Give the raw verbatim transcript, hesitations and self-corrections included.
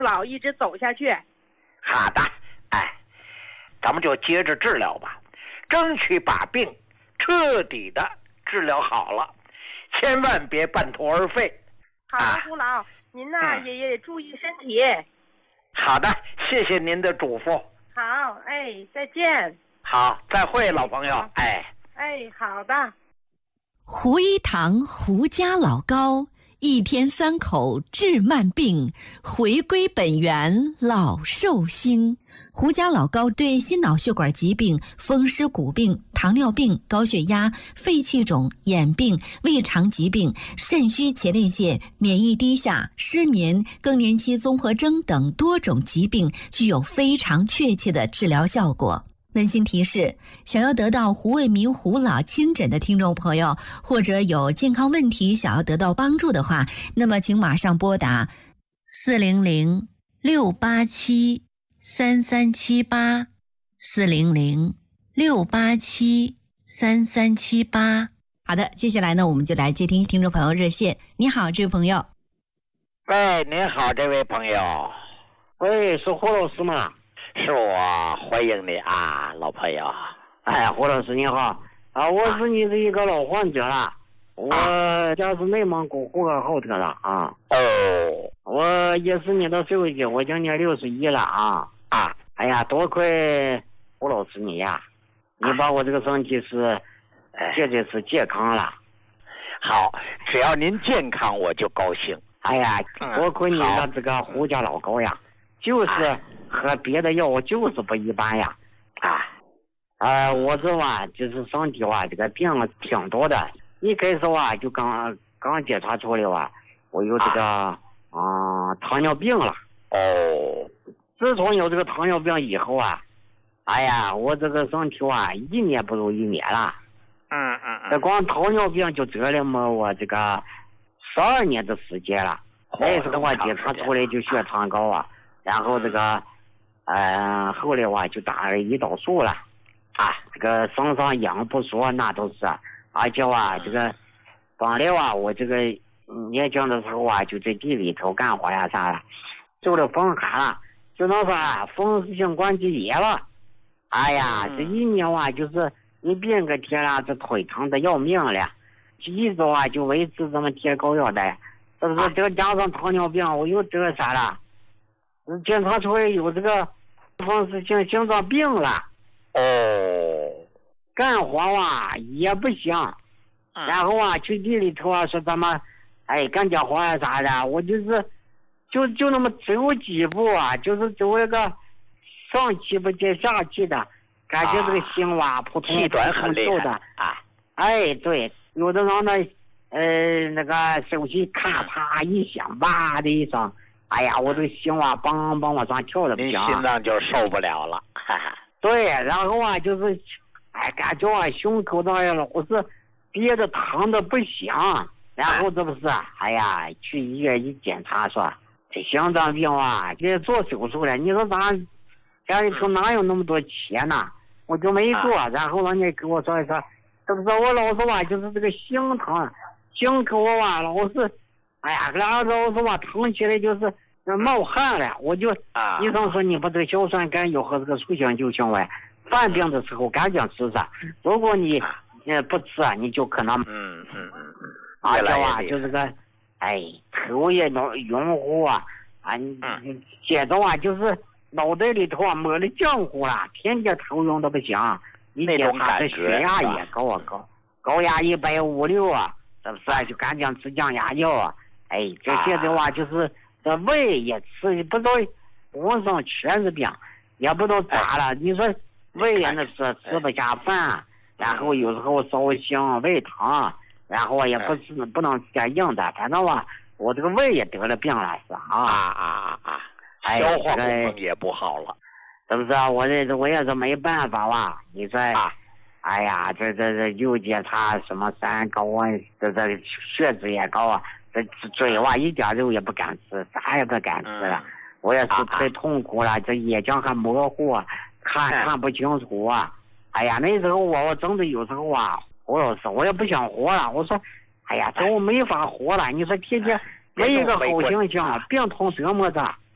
老一直走下去。 好的，哎，咱们就接着治疗吧，争取把病彻底的治疗好了，千万别半途而废。 好的，胡老，啊、您呢、嗯、也也注意身体。 好的，谢谢您的嘱咐。 好，哎，再见。 好，再会，老朋友。哎， 哎，好的。 胡一堂胡家老高，一天三口治慢病，回归本源老寿星。胡家老高对心脑血管疾病、风湿骨病、糖尿病、高血压、肺气肿、眼病、胃肠疾病、肾虚前列腺、免疫低下、失眠、更年期综合征等多种疾病具有非常确切的治疗效果。温馨提示：想要得到胡卫民胡老亲诊的听众朋友，或者有健康问题想要得到帮助的话，那么请马上拨打四零零六八七三三七八四零零六八七三三七八。好的，接下来呢，我们就来接听听众朋友热线。你好，这位朋友。 喂，您好，这位朋友。 喂，是胡老师吗？ 是我，欢迎你啊，老朋友。 哎，胡老师你好啊，我是你的一个老患者了，啊、我家是内蒙古呼和浩特的啊。 哦， 我也是你的手机，我今年六十一了啊啊！ 哎呀，多亏胡老师你呀，你把我这个身体是绝对是健康了。 好，只要您健康，我就高兴。 哎呀，多亏你的这个胡家老高呀，就是。啊和别的药就是不一般呀，啊，呃，我这吧就是身体吧这个病挺多的，一开始吧就刚刚检查出来吧，我有这个啊、呃、糖尿病了。 哦， 自从有这个糖尿病以后啊，哎呀，我这个身体啊一年不如一年了。 嗯嗯嗯。 这光糖尿病就折磨我这个十二年的时间了。那时候我检查出来就血糖高啊，然后这个。呃，后来我就打了胰岛素了，啊，这个身上痒不说那都是，而且啊，这个本来啊，我这个年轻的时候啊，就在地里头干活呀啥的，受了风寒了，就能说风湿性关节炎了。哎呀，这一年啊，就是你别个天了，这腿疼的要命了，一直啊就维持这么贴膏药的，这不是这个加上糖尿病，我又得啥了？检查出来有这个风湿性心脏病了。 哦， 干活啊也不行， 嗯、 然后啊去地里头啊说咱们哎干点活啊啥的，我就是就就那么走几步啊，就是走一个上气不接下气的感觉，这个心哇扑通气短很厉害的啊。 哎，对，有的人呢呃那个手机咔嚓一响，哇的一声。哎呀，我这个心啊，梆梆往上跳的不行， 心脏就受不了了。哈哈。 对，然后啊，就是，哎，感觉啊，胸口那样了，我是憋着疼的不行。然后这不是，哎呀，去医院一检查说，这心脏病啊，这做手术了。你说咱家里头哪有那么多钱呢？我就没做。啊、然后人家跟我说一说，这不是我老是吧，就是这个心疼，心口啊，老是。哎呀，然后老是吧，疼起来就是冒汗了，我就啊， 医生说你不得硝酸甘油和这个速性救心丸，犯病的时候赶紧吃上，如果你呃不吃啊，你就可能嗯嗯嗯嗯， 而且啊，就是个哎头也脑晕乎啊啊， 嗯， 接着啊就是脑袋里头啊抹了浆糊了，天天头晕的不行，一检查这血压也高啊高，高压一百五六啊，是不是啊？就赶紧吃降压药啊。哎，这现在话就是这胃也吃不知道，浑身全是病，也不知道咋了。你说胃也那是吃不下饭，然后有时候烧心、胃疼，然后也不是不能吃点硬的，反正吧，我这个胃也得了病了，是吧？ 啊啊啊！ 哎， 消化功能也不好了， 是不是啊？我这我也是没办法哇。你说，哎呀，这这这又检查什么三高啊，这这血脂也高啊。这嘴哇一点肉也不敢吃，啥也不敢吃了。嗯、我也是太痛苦了，啊、这眼睛还模糊，看看不清楚啊。哎呀，那时候我我真的有时候啊，我老是我也不想活了。我说，哎呀，这我没法活了。你说天天没一个好形象，病痛折磨着。